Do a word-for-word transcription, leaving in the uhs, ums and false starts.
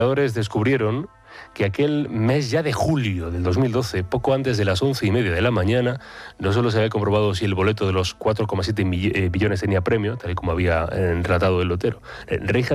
Los descubrieron que aquel mes ya de julio del dos mil doce, poco antes de las once y media de la mañana, no solo se había comprobado si el boleto de los cuatro coma siete billones tenía premio, tal y como había eh, relatado el lotero. Eh, Reija